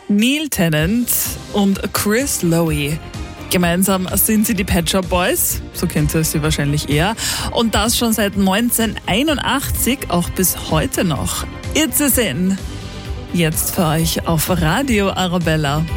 Neil Tennant und Chris Lowe. Gemeinsam sind sie die Pet Shop Boys, so kennt ihr sie wahrscheinlich eher. Und das schon seit 1981, auch bis heute noch. It's a Sin. Jetzt für euch auf Radio Arabella.